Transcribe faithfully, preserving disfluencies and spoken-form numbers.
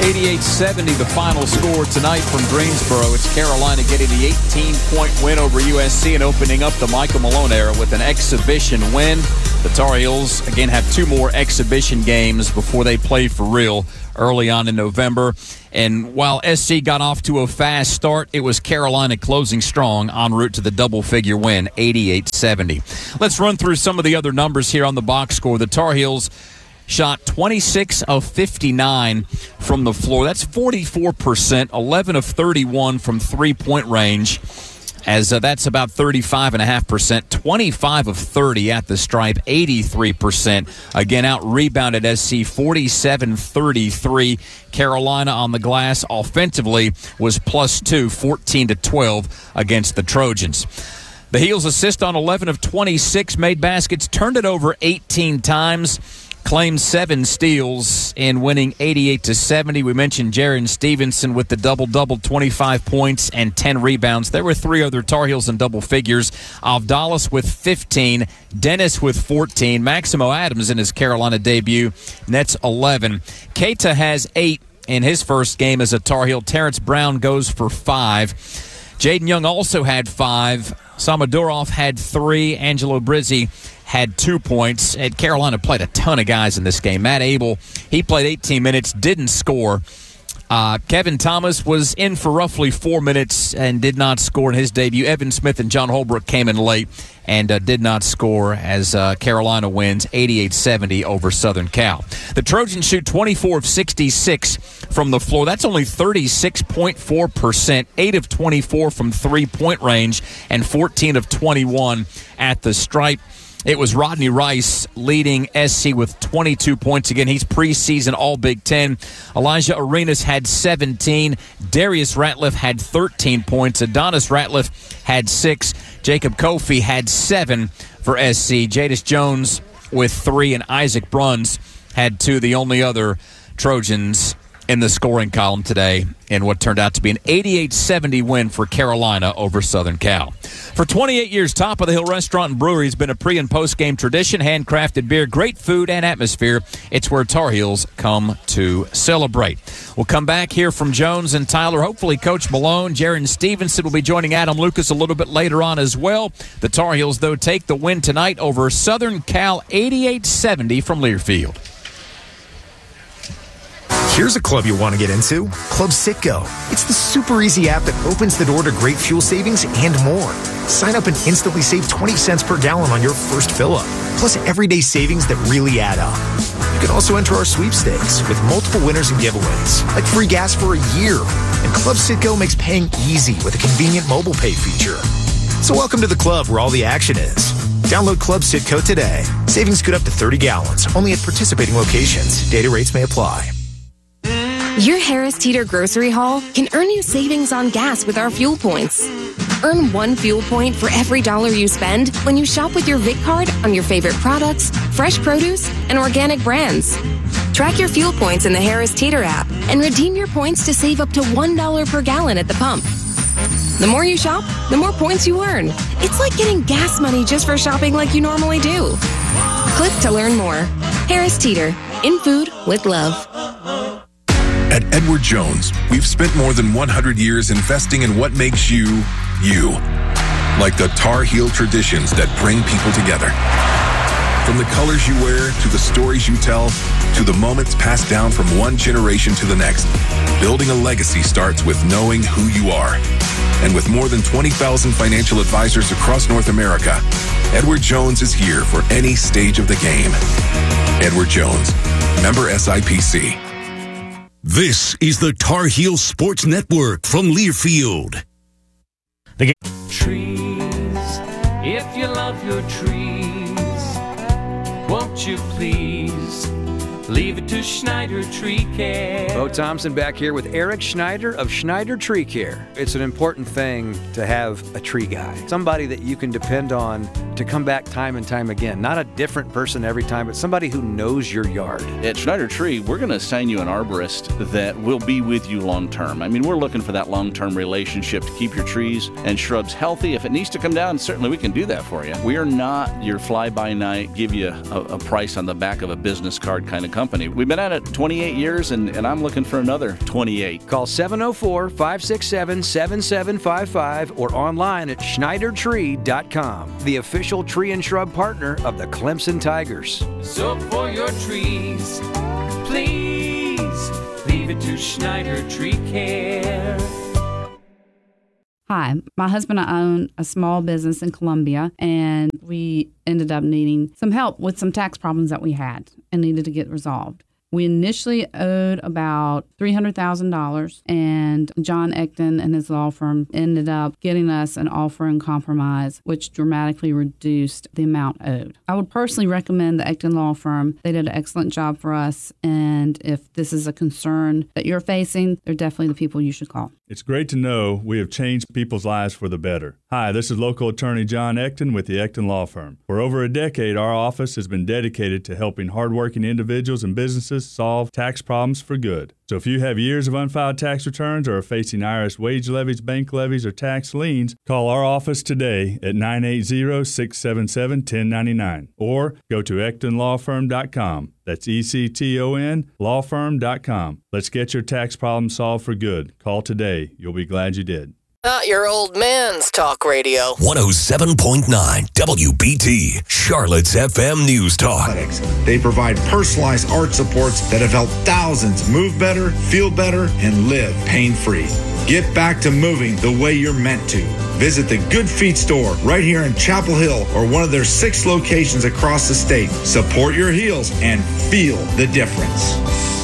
eighty-eight seventy, the final score tonight from Greensboro. It's Carolina getting the eighteen-point win over U S C and opening up the Michael Malone era with an exhibition win. The Tar Heels, again, have two more exhibition games before they play for real early on in November. And while S C got off to a fast start, it was Carolina closing strong en route to the double-figure win, eighty-eight seventy. Let's run through some of the other numbers here on the box score. The Tar Heels shot twenty-six of fifty-nine from the floor. That's forty-four percent, eleven of thirty-one from three-point range, as uh, that's about thirty-five point five percent, twenty-five of thirty at the stripe, eighty-three percent. Again, out-rebounded S C forty-seven thirty-three. Carolina on the glass offensively was plus two, fourteen to twelve against the Trojans. The Heels assist on eleven of twenty-six, made baskets, turned it over eighteen times, claimed seven steals in winning eighty-eight to seventy. We mentioned Jaron Stevenson with the double-double, twenty-five points and ten rebounds. There were three other Tar Heels in double figures. Avdalas with fifteen, Dennis with fourteen, Maximo Adams in his Carolina debut nets eleven. Keita has eight in his first game as a Tar Heel. Terrence Brown goes for five. Jaden Young also had five. Samadorov had three. Angelo Brizzi had two points. And Carolina played a ton of guys in this game. Matt Abel, he played eighteen minutes, didn't score. Uh, Kevin Thomas was in for roughly four minutes and did not score in his debut. Evan Smith and John Holbrook came in late and uh, did not score as uh, Carolina wins eighty-eight seventy over Southern Cal. The Trojans shoot twenty-four of sixty-six from the floor. That's only thirty-six point four percent, eight of twenty-four from three-point range, and fourteen of twenty-one at the stripe. It was Rodney Rice leading S C with twenty-two points. Again, he's preseason All-Big Ten. Elijah Arenas had seventeen. Darius Ratliff had thirteen points. Adonis Ratliff had six. Jacob Kofi had seven for S C. Jadis Jones with three, and Isaac Bruns had two, the only other Trojans in the scoring column today in what turned out to be an eighty-eight seventy win for Carolina over Southern Cal. For twenty-eight years, Top of the Hill Restaurant and Brewery has been a pre- and post-game tradition, handcrafted beer, great food, and atmosphere. It's where Tar Heels come to celebrate. We'll come back here from Jones and Tyler. Hopefully, Coach Malone, Jaron Stevenson will be joining Adam Lucas a little bit later on as well. The Tar Heels, though, take the win tonight over Southern Cal, eighty-eight seventy from Learfield. Here's a club you'll want to get into, Club Citgo. It's the super easy app that opens the door to great fuel savings and more. Sign up and instantly save twenty cents per gallon on your first fill-up, plus everyday savings that really add up. You can also enter our sweepstakes with multiple winners and giveaways, like free gas for a year. And Club Citgo makes paying easy with a convenient mobile pay feature. So welcome to the club where all the action is. Download Club Citgo today. Savings good up to thirty gallons, only at participating locations. Data rates may apply. Your Harris Teeter grocery haul can earn you savings on gas with our fuel points. Earn one fuel point for every dollar you spend when you shop with your Vic card on your favorite products, fresh produce, and organic brands. Track your fuel points in the Harris Teeter app and redeem your points to save up to one dollar per gallon at the pump. The more you shop, the more points you earn. It's like getting gas money just for shopping like you normally do. Click to learn more. Harris Teeter, in food with love. At Edward Jones, we've spent more than one hundred years investing in what makes you, you. Like the Tar Heel traditions that bring people together. From the colors you wear, to the stories you tell, to the moments passed down from one generation to the next. Building a legacy starts with knowing who you are. And with more than twenty thousand financial advisors across North America, Edward Jones is here for any stage of the game. Edward Jones, member S I P C. This is the Tar Heel Sports Network from Learfield. The trees, if you love your trees, won't you please leave it to Schneider Tree Care? Bo Thompson back here with Eric Schneider of Schneider Tree Care. It's an important thing to have a tree guy, somebody that you can depend on to come back time and time again. Not a different person every time, but somebody who knows your yard. At Schneider Tree, we're going to assign you an arborist that will be with you long term. I mean, we're looking for that long-term relationship to keep your trees and shrubs healthy. If it needs to come down, certainly we can do that for you. We are not your fly-by-night, give you a, a price on the back of a business card kind of company. company. We've been at it twenty-eight years, and, and I'm looking for another twenty-eight. Call seven oh four, five six seven, seven seven five five or online at schneider tree dot com, the official tree and shrub partner of the Clemson Tigers. So for your trees, please leave it to Schneider Tree Care. Hi, my husband and I own a small business in Columbia, and we ended up needing some help with some tax problems that we had and needed to get resolved. We initially owed about three hundred thousand dollars, and John Ecton and his law firm ended up getting us an offer in compromise, which dramatically reduced the amount owed. I would personally recommend the Ecton Law Firm. They did an excellent job for us, and if this is a concern that you're facing, they're definitely the people you should call. It's great to know we have changed people's lives for the better. Hi, this is local attorney John Ecton with the Ecton Law Firm. For over a decade, our office has been dedicated to helping hardworking individuals and businesses solve tax problems for good. So if you have years of unfiled tax returns or are facing I R S wage levies, bank levies, or tax liens, call our office today at nine eight zero, six seven seven, one zero nine nine or go to ecton law firm dot com. That's E C T O N law firm dot com. Let's get your tax problem solved for good. Call today. You'll be glad you did. Not your old man's talk radio. one oh seven point nine W B T, Charlotte's F M News Talk. They provide personalized art supports that have helped thousands move better, feel better, and live pain-free. Get back to moving the way you're meant to. Visit the Good Feet store right here in Chapel Hill or one of their six locations across the state. Support your heels and feel the difference.